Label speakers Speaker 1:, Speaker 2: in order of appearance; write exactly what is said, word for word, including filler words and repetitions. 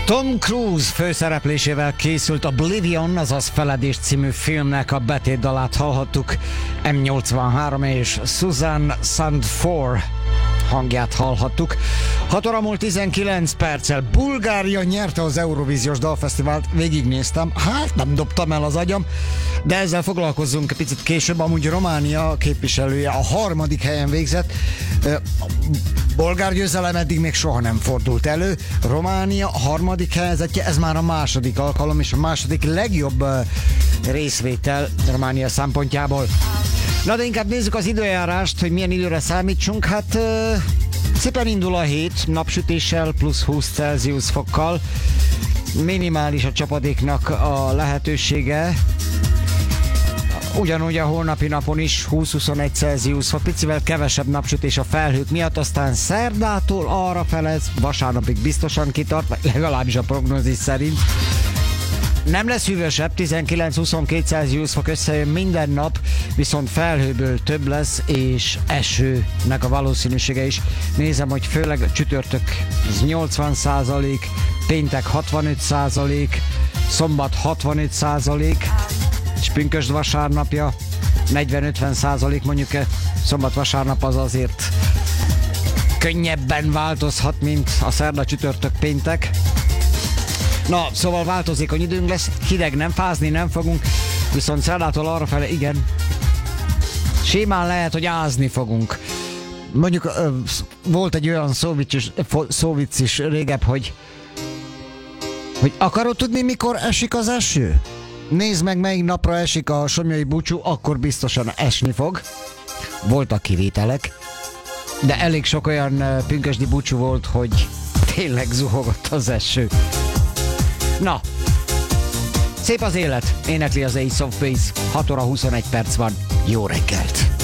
Speaker 1: Tom Cruise főszereplésével készült Oblivion, azaz Feledés című filmnek a betétdalát hallhattuk. em nyolcvanhárom és Susan Sandford hangját hallhattuk. hat óra múlt tizenkilenc perccel. Bulgária nyerte az Eurovíziós Dalfesztivált, végignéztem, hát nem dobtam el az agyam, de ezzel foglalkozzunk egy picit később. Amúgy Románia képviselője a harmadik helyen végzett. Bolgár győzelem eddig még soha nem fordult elő. Románia harmadik helyezettje, ez már a második alkalom, és a második legjobb részvétel Románia szempontjából. Na de inkább nézzük az időjárást, hogy milyen időre számítsunk. Hát uh, szépen indul a hét, napsütéssel, plusz húsz Celsius fokkal. Minimális a csapadéknak a lehetősége. Ugyanúgy a holnapi napon is húsz-huszonegy Celsius fok, picivel kevesebb napsütés a felhők miatt, aztán szerdától arra felez, vasárnapig biztosan kitart, legalábbis a prognózis szerint. Nem lesz hűvösebb, tizenkilenc-huszonkét Celsius fok összejön minden nap, viszont felhőből több lesz, és esőnek a valószínűsége is. Nézem, hogy főleg a csütörtök nyolcvan százalék, péntek hatvanöt százalék, szombat hatvanöt százalék, és pünkösd vasárnapja negyven-ötven százalék, mondjuk szombat-vasárnap az azért könnyebben változhat, mint a szerda, csütörtök, péntek. Na, szóval változékony időnk lesz, hideg nem, fázni nem fogunk, viszont szerdától arrafele igen, simán lehet, hogy ázni fogunk. Mondjuk ö, volt egy olyan szóvic is, szóvic is régebb, hogy hogy akarod tudni, mikor esik az eső? Nézd meg, melyik napra esik a somlyai búcsú, akkor biztosan esni fog. Voltak kivételek, de elég sok olyan pünkösdi búcsú volt, hogy tényleg zuhogott az eső. Na, szép az élet, énekli az Ace of Base, hat óra huszonegy perc van, jó reggelt!